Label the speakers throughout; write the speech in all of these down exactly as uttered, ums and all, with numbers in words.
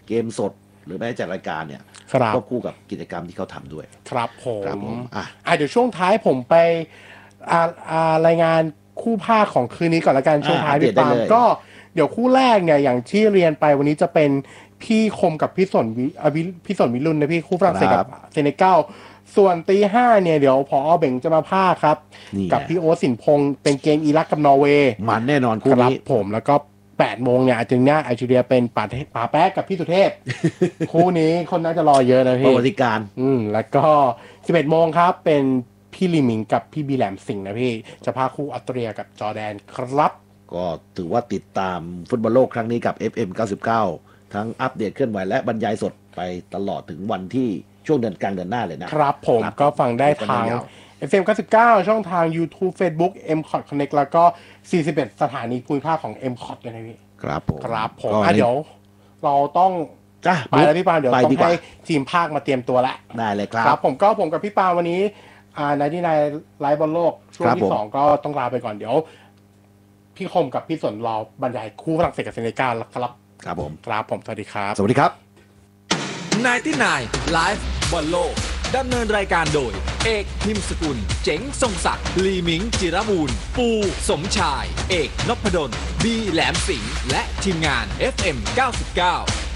Speaker 1: เกมสดหรือแม้จัดรายการเนี่ยก็คู่กับกิจกรรมที่เขาทำด้วย
Speaker 2: ครับผม
Speaker 1: ครับผม
Speaker 2: อ่ะเดี๋ยวช่วงท้ายผมไปอ่าอ่ารายงานคู่ภาคของคืนนี้ก่อนละกันช่วงท้ายพี่ปาล์มก็เดี๋ยวคู่แรกเนี่ยอย่างที่เรียนไปวันนี้จะเป็นพี่คมกับพี่สนวิพี่สนวิรุณนะพี่คู่ฝรั่งเศสกับเซเนกัลส่วนตีห้าเนี่ยเดี๋ยวพอเบ่งจะมาภาคครับกับพี่โอ๊ตสินพงษ์เป็นเกมอิรักกับนอร์เวย์
Speaker 1: มันแน่นอนคู่นี้
Speaker 2: ผมแล้วก็แปดโมงเนี่ยอาร์เจนตินาไอจีเรียเป็นป่าป่าแป๊กกับพี่สุเทพ คู่นี้คนน่าจะรอเยอะนะพี่
Speaker 1: ประวัติการ
Speaker 2: อืมแล้วก็สิบเอ็ดโมงครับเป็นพี่ลีมิงกับพี่บีแหลมสิงห์นะพี่จะพาคู่ออสเตรียกับจอร์แดนครับ
Speaker 1: ก็ถือว่าติดตามฟุตบอลโลกครั้งนี้กับ เอฟ เอ็ม เก้าสิบเก้า ทั้งอัปเดตเคลื่อนไหวและบรรยายสดไปตลอดถึงวันที่ช่วงเดือนกลางเดือนหน้าเลยนะครับ
Speaker 2: ผมก็ฟังได้ทาง เอฟ เอ็ม เก้าสิบเก้า ช่องทาง YouTube Facebook เอ็ม ซี โอ ที Connect แล้วก็สี่สิบเอ็ดสถานีภูมิภาคของ เอ็ม ซี โอ ที เลยนะพี่
Speaker 1: ครับผม
Speaker 2: ครับผมอ่ะเดี๋ยวเราต้อง
Speaker 1: จ้ะ
Speaker 2: ไปแล้วพี่ปาเดี๋ยวต้องให้ทีมภาคมาเตรียมตัวแล้ว
Speaker 1: ได้เลยครับ
Speaker 2: ครับผมก็ผมกับพี่ปาวันนี้อ่าในที่ในไลฟ์บอลโลกช่วงที่สองก็ต้องลาไปก่อนเดี๋ยวพี่คมกับพี่สนรอบรรยายคู่ฝรั่งเศสกับเซเนกัลครับ
Speaker 1: ครับผม
Speaker 2: ครับผมสวัสดีครับ
Speaker 1: สวัสดีครับ
Speaker 3: ไนน์ตี้ไนน์ไลฟ์บอลโลกดำเนินรายการโดยเอกพิมพ์สกุลเจ๋งทรงศักดิ์ลีมิงจิรบูรณ์ปูสมชายเอกนพดลบีแหลมสิงห์และทีมงาน เอฟ เอ็ม เก้าสิบเก้า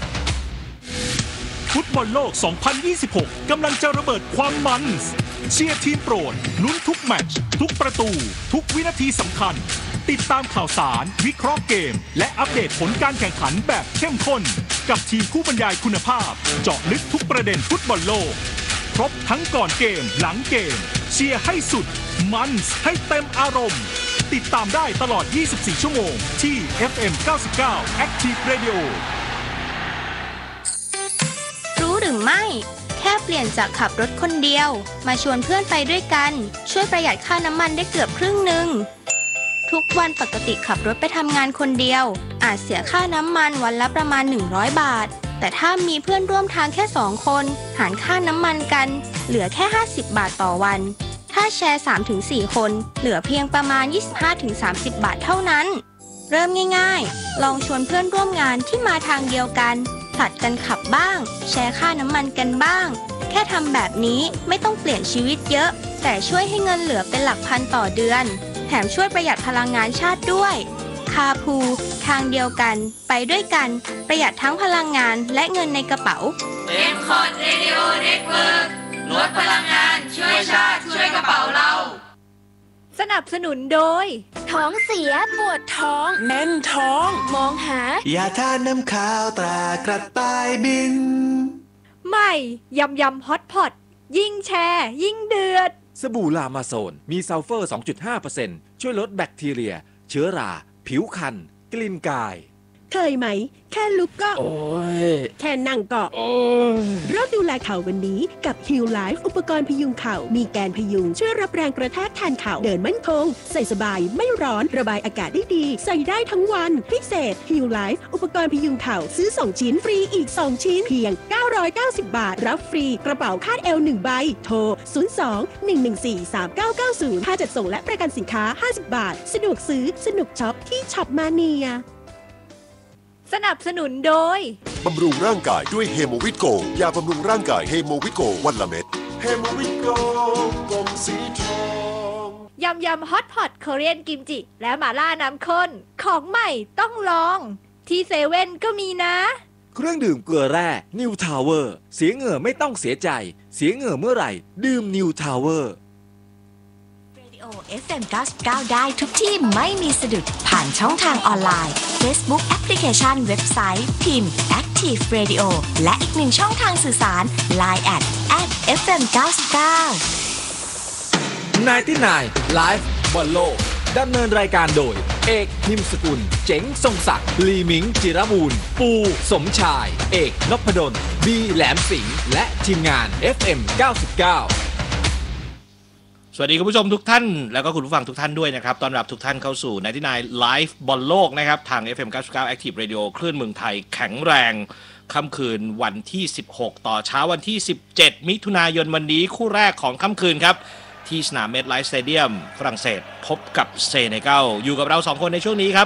Speaker 4: ฟุตบอลโลก สองพันยี่สิบหก กำลังจะระเบิดความมันเชียร์ทีมโปรดลุ้นทุกแมตช์ทุกประตูทุกวินาทีสำคัญติดตามข่าวสารวิเคราะห์เกมและอัปเดตผลการแข่งขันแบบเข้มข้นกับทีมผู้บรรยายคุณภาพเจาะลึกทุกประเด็นฟุตบอลโลกครบทั้งก่อนเกมหลังเกมเชียร์ให้สุดมันให้เต็มอารมณ์ติดตามได้ตลอดยี่สิบสี่ชั่วโมงที่ เอฟ เอ็ม เก้าสิบเก้า Active Radio
Speaker 5: รู้หรือไม่แค่เปลี่ยนจากขับรถคนเดียวมาชวนเพื่อนไปด้วยกันช่วยประหยัดค่าน้ำมันได้เกือบครึ่งนึงทุกวันปกติขับรถไปทำงานคนเดียวอาจเสียค่าน้ำมันวันละประมาณหนึ่งร้อยบาทแต่ถ้ามีเพื่อนร่วมทางแค่สองคนหารค่าน้ำมันกันเหลือแค่ห้าสิบบาทต่อวันถ้าแชร์ สามถึงสี่ คนเหลือเพียงประมาณ ยี่สิบห้าถึงสามสิบ บาทเท่านั้นเริ่มง่ายๆลองชวนเพื่อนร่วมงานที่มาทางเดียวกันผลัดกันขับบ้างแชร์ค่าน้ำมันกันบ้างแค่ทำแบบนี้ไม่ต้องเปลี่ยนชีวิตเยอะแต่ช่วยให้เงินเหลือเป็นหลักพันต่อเดือนแถมช่วยประหยัดพลังงานชาติด้วยคาพูทางเดียวกันไปด้วยกันประหยัดทั้งพลังงานและเงินในกระเป๋า
Speaker 6: เอ็ม ซี โอ ที Radio Network ลดพลังงานช่วยชาติช่วยกระเป๋าเรา
Speaker 7: สนับสนุนโดย
Speaker 8: ท้องเสียปวดท้อง
Speaker 7: แน่นท้อง
Speaker 8: มองหาย
Speaker 9: าทาน้ำขาวตรากระต่ายบิน
Speaker 7: ใหม่ยำยำฮอตพอตยิ่งแชร์ยิ่งเดือด
Speaker 3: สบู่ลามาโซนมีซัลเฟอร์ สองจุดห้าเปอร์เซ็นต์ ช่วยลดแบคทีเรียเชื้อราผิวคันกลิ่นกาย
Speaker 10: เคยไหมแค่ลุกก็
Speaker 3: โอ้ย
Speaker 10: แค่นั่งก็
Speaker 3: โอ้
Speaker 10: ยเริ่มดูแลเข่าวันนี้กับ Heal Life อุปกรณ์พยุงเข่ามีแกนพยุงช่วยรับแรงกระแทกแทนเข่าเดินมั่นคงใส่สบายไม่ร้อนระบายอากาศได้ดีใส่ได้ทั้งวันพิเศษ Heal Life อุปกรณ์พยุงเข่าซื้อสองชิ้นฟรีอีกสองชิ้นเพียงเก้าร้อยเก้าสิบบาทรับฟรีกระเป๋าคาดเอวหนึ่งใบโทรศูนย์ สอง หนึ่ง หนึ่ง สี่ สาม เก้า เก้า ศูนย์ค่าจัดส่งและประกันสินค้าห้าสิบบาทสะดวกซื้อสนุกช็อปที่ช็อปมาเนีย
Speaker 7: สนับสนุนโดย
Speaker 11: บำรุงร่างกายด้วยเฮโมวิตโกยาบำรุงร่างกายเฮโมวิตโกวันละเม็ดเฮโมวิตโกกลมสีทอง
Speaker 7: ยำยำฮอตพอตโคเรียนกิมจิและหม่าล่าน้ำข้นของใหม่ต้องลองที่เซเว่นก็มีนะ
Speaker 3: เครื่องดื่มเกลือแร่นิวทาวเวอร์เสียเหงื่อไม่ต้องเสียใจเสียเหงื่อเมื่อไหร่ดื่มนิวทาวเวอร์
Speaker 12: เอฟ เอ็ม เก้าสิบเก้าได้ทุกที่ไม่มีสะดุดผ่านช่องทางออนไลน์ Facebook แอปพลิเคชันเว็บไซต์พิมพ์ Active Radio และอีกหนึ่งช่องทางสื่อสาร ไลน์ แอท แอท เอฟ เอ็ม เก้าสิบเก้า
Speaker 3: ไนน์ตี้ไนน์ ไลฟ์บอลโลกดำเนินรายการโดยเอกพิมพ์สกุลเจ๋งทรงศักดิ์ลีมิงจิรบูรณ์ปูสมชายเอกนพดลบีแหลมสิงห์และทีมงาน เอฟ เอ็ม เก้าสิบเก้า
Speaker 13: สวัสดีคุณผู้ชมทุกท่านแล้วก็คุณผู้ฟังทุกท่านด้วยนะครับต้อนรับทุกท่านเข้าสู่ ไนน์ตี้ไนน์ Live บอลโลกนะครับทาง เอฟ เอ็ม เก้าสิบเก้า Active Radio คลื่นเมืองไทยแข็งแรงค่ำคืนวันที่สิบหกต่อเช้าวันที่สิบเจ็ดมิถุนายนวันนี้คู่แรกของค่ำคืนครับที่สนามเมทไลฟ์สเตเดียมฝรั่งเศสพบกับเซเนกัลอยู่กับเราสองคนในช่วงนี้ครับ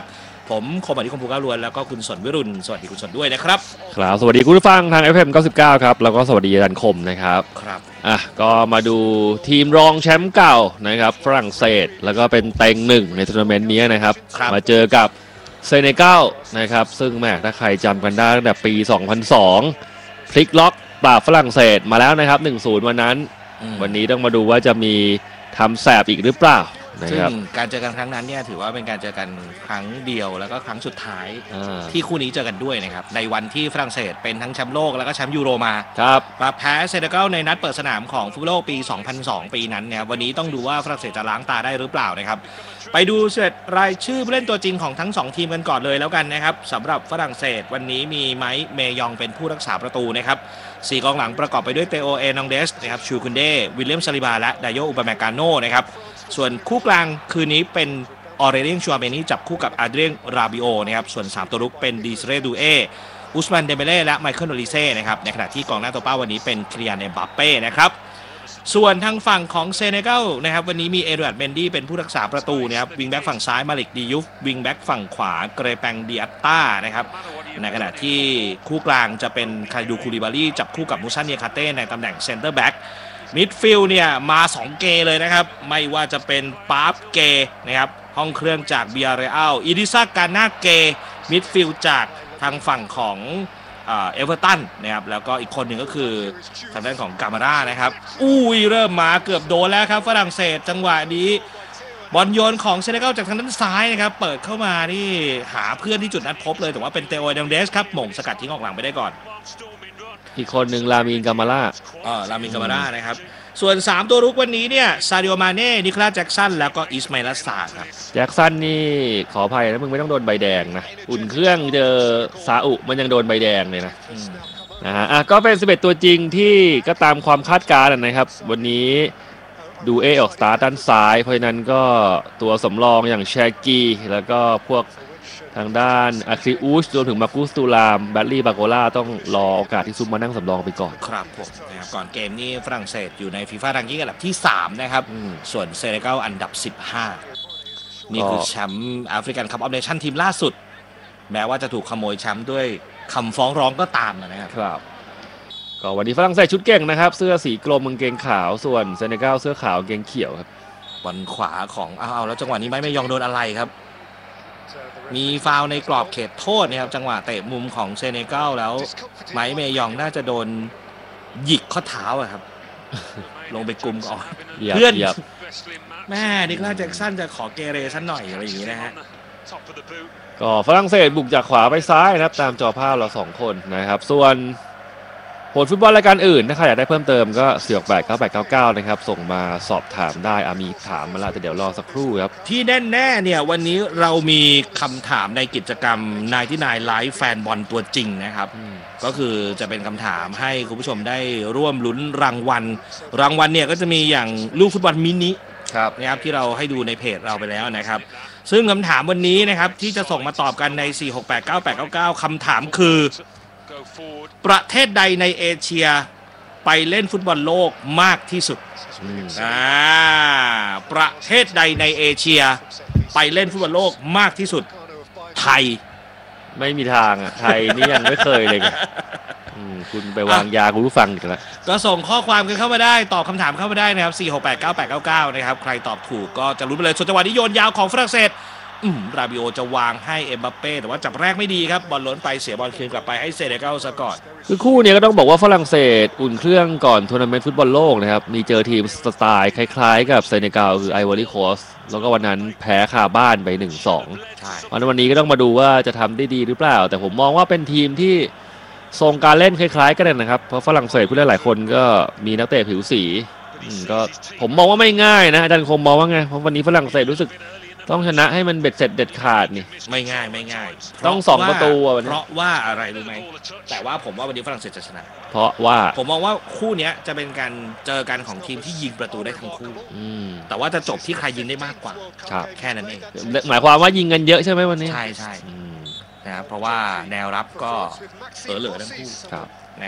Speaker 13: ผมคมอดิคมภูก้าวล้วนแล้วก็คุณสนวิรุณสวัสดีคุณสนด้วยนะครับ
Speaker 14: ครับสวัสดีคุณผู้ฟังทาง เอฟ เอ็ม เก้าสิบเก้า ครับแล้วก็สวัสดีอาจารย์คมนะครับ
Speaker 13: ครับ
Speaker 14: อ่ะก็มาดูทีมรองแชมป์เก่านะครับฝรั่งเศสแล้วก็เป็นเต็งหนึ่งในทัวร์นาเมนต์นี้นะครับมาเจอกับเซเนกัลนะครับซึ่งแม้ถ้าใครจำกันได้ตั้งแต่ปีสองพันสองพลิกล็อกปราบฝรั่งเศสมาแล้วนะครับ หนึ่งศูนย์ วันนั้นวันนี้ต้องมาดูว่าจะมีทำแสบอีกหรือเปล่า
Speaker 13: ซึ่งการเจอกันครั้งนั้นเนี่ยถือว่าเป็นการเจอกันครั้งเดียวแล้วก็ครั้งสุดท้ายที่คู่นี้เจอกันด้วยนะครับในวันที่ฝรั่งเศสเป็นทั้งแชมป์โลกแล้วก็แชมป์ยูโรมา
Speaker 14: ครับ
Speaker 13: มาแพ้เซเนกัลในนัดเปิดสนามของฟุตบอลโลกปีสองพันสองปีนั้นเนี่ยวันนี้ต้องดูว่าฝรั่งเศสจะล้างตาได้หรือเปล่านะครับไปดูเสร็จรายชื่อผู้เล่นตัวจริงของทั้งสองทีมกันก่อนเลยแล้วกันนะครับสำหรับฝรั่งเศสวันนี้มีไมค์เมยองเป็นผู้รักษาประตูนะครับสี่กองหลังประกอบไปด้วยเตโอเอนองเดสนะครับชูคุนเดวิลเลียมซาลิบาและไดโยอุปาเมกาโนนะครับส่วนคู่กลางคืนนี้เป็นออเรเลียนชัวเบนี่จับคู่กับอาเดรียนราบิโอนะครับส่วนสามตัวรุกเป็นดีเซเรดูเออุสมันเดเบเล่และไมเคิลโอลิเซ่นะครับในขณะที่กองหน้าตัวเป้าวันนี้เป็นคิลิยานเอ็มบัปเป้นะครับส่วนทางฝั่งของเซเนกัลนะครับวันนี้มีเอเดวัร์ดเมนดี้เป็นผู้รักษาประตูนะครับวิงแบ็กฝั่งซ้ายมาลิกดิยุฟวิงแบ็กฝั่งขวาเกรแปงดิอัตตานะครับในขณะที่คู่กลางจะเป็นคาดูคูลิบารีจับคู่กับมูซันเนียคาเต้ในตำแหน่งเซนเตอร์แบ็กมิดฟิลด์เนี่ยมาสองเกเลยนะครับไม่ว่าจะเป็นปาร์ฟเกนะครับห้องเครื่องจากเบียเรอัลอิดิซากาน่าเกมิดฟิลด์จากทางฝั่งของเอเวอร์ตันนะครับแล้วก็อีกคนหนึ่งก็คือทางด้านของกามาร่านะครับอุ้ยเริ่มมาเกือบโดนแล้วครับฝรั่งเศสจังหวะนี้บอลโยนของเซเนกัลจากทางด้านซ้ายนะครับเปิดเข้ามานี่หาเพื่อนที่จุดนัดพบเลยแต่ว่าเป็นเตโอเดงเดสครับหม่งสกัดทิ้งออกหลังไปได้ก่อน
Speaker 14: อีกคนหนึ่งลามินกามาร่า
Speaker 13: อ๋อลามินกามาร่านะครับส่วนสามตัวรุกวันนี้เนี่ยซาดิโอมาเน่นิโคลัสแจ็คสันแล้วก็อิสมาอิล อัสซาครับ
Speaker 14: แจ็คสันนี่ขออภัยนะมึงไม่ต้องโดนใบแดงนะอุ่นเครื่องเจอซาอุมันยังโดนใบแดงเลยนะนะฮะอ่ะก็เป็นสิบเอ็ดตัวจริงที่ก็ตามความคาดการณ์นะครับวันนี้ดูเอออกสตาร์ทด้านซ้ายเพราะฉะนั้นก็ตัวสำรองอย่างแชกีแล้วก็พวกทางด้านอาคริอุสรวมถึงมากุสตูลามแบตลี่บาโกล่าต้องรอโอกาสที่ซุปมานั่งสำรองไปก่อน
Speaker 13: ครับผมนะครับก่อนเกมนี้ฝรั่งเศสอยู่ในฟีฟ่ารังกิ้งอันดับที่สามนะครับส่วนเซเนกัลอันดับสิบห้านี่คือแชมป์แอฟริกันคัพออฟเนชั่นทีมล่าสุดแม้ว่าจะถูกขโมยแชมป์ด้วยคำฟ้องร้องก็ตามนะครับ
Speaker 14: ครับก็วันนี้ฝรั่งเศสชุดเก่งนะครับเสื้อสีกรมกางเกงขาวส่วนเซเนกัลเสื้อขาวกางเกงเขียวครับ
Speaker 13: บอลขวาของอ้าวแล้วจังหวะนี้ไม่ไม่ยองโดนอะไรครับมีฟาวในกรอบเขตโทษนะครับจังหวะเตะมุมของเซเนกัลแล้วไมค์เมยองน่าจะโดนหยิกข้อเท้าอะครับลงไปกุมก่อนเพื่อนแม่นิโคลัสแจ็คสันจะขอเกเรสักหน่อยอะไรอย่างนี้นะฮะ
Speaker 14: ก็ฝรั่งเศสบุกจากขวาไปซ้ายนะครับตามจอภาพเราสองคนนะครับส่วนผลฟุตบอลรายการอื่นถ้าใครอยากได้เพิ่มเติมก็สี่ หก แปด เก้า แปด เก้า เก้านะครับส่งมาสอบถามได้อามีถามมาแล้วแต่เดี๋ยวรอสักครู่ครับ
Speaker 13: ที่แน่ๆเนี่ยวันนี้เรามีคำถามในกิจกรรมไนน์ตี้ไนน์ Live แฟนบอลตัวจริงนะครับก็คือจะเป็นคำถามให้คุณผู้ชมได้ร่วมลุ้นรางวัลรางวัลเนี่ยก็จะมีอย่างลูกฟุตบอลมินินะครับที่เราให้ดูในเพจเราไปแล้วนะครับซึ่งคำถามวันนี้นะครับที่จะส่งมาตอบกันในสี่ หก แปด เก้า แปด เก้า เก้าคำถามคือประเทศใดในเอเชียไปเล่นฟุตบอลโลกมากที่สุดอ่าประเทศใดในเอเชียไปเล่นฟุตบอลโลกมากที่สุดไทย
Speaker 14: ไม่มีทางอ่ะไทยนี่ยังไม่เคยเลยคุณไปวางยาคุณผู้ฟังอีกแล้ว
Speaker 13: ก็ส่งข้อความกันเข้ามาได้ตอบคำถามเข้ามาได้นะครับสี่ หก แปด เก้า แปด เก้า เก้านะครับใครตอบถูกก็จะลุ้นไปเลยส่วนจังหวะนี้โยนยาวของฝรั่งเศสราบิโอจะวางให้เอ็มบัปเป้แต่ว่าจับแรกไม่ดีครับบอลล้นไปเสียบอลคืนกลับไปให้เซเนกัลซะก่อน
Speaker 14: คือคู่นี้ก็ต้องบอกว่าฝรั่งเศสอุ่นเครื่องก่อนทัวร์นาเมนต์ฟุตบอลโลกนะครับมีเจอทีมสไตล์คล้ายๆกับเซเนกัลคือไอวอรี่โคสต์แล้วก็วันนั้นแพ้คาบ้านไป หนึ่งสอง ใช่วันนี้ก็ต้องมาดูว่าจะทำได้ดีหรือเปล่าแต่ผมมองว่าเป็นทีมที่ทรงการเล่นคล้ายๆกันนะครับเพราะฝรั่งเศสผู้เล่นหลายคนก็มีนักเตะผิวสีก็ผมมองว่าไม่ง่ายนะอาจารย์คมมองว่าไงเพราะวันนี้ฝรั่งเศสรู้สึกต้องชนะให้มันเบ็ดเสร็จเด็ดขาดนี่
Speaker 13: ไม่ง่ายไม่ง่าย
Speaker 14: ต้องสองประตู
Speaker 13: เพราะว่าอะไรรู้ไหมแต่ว่าผมว่าวันนี้ฝรั่งเศสจะชนะ
Speaker 14: เพราะว่า
Speaker 13: ผมมองว่าคู่นี้จะเป็นการเจอกันของทีมที่ยิงประตูได้ทั้งคู่แต่ว่าจะจบที่ใครยิงได้มากกว่าแค่นั้นเอง
Speaker 14: หมายความว่ายิงกันเยอะใช่ไหมวันนี้
Speaker 13: ใช่ใช่นะครับเพราะว่าแนวรับก็เออเหลือทั้งคู่นะครับ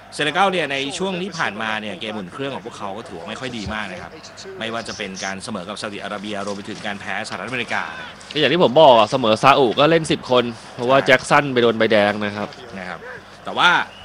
Speaker 13: เซเนกัลเนี่ยในช่วงที่ผ่านมาเนี่ยเกมอุ่นเครื่องของพวกเขาก็ถือว่าไม่ค่อยดีมากนะครับไม่ว่าจะเป็นการเสมอกับซาอุดิอาระเบียรวมไปถึงการแพ้สหรัฐอเมริกา
Speaker 14: ก็อย่างที่ผมบอกเสมอซาอุก็เล่นสิบคนเพราะว่าแจ็คสันไปโดนใบแดงนะครับ
Speaker 13: นะครับแต่ว่า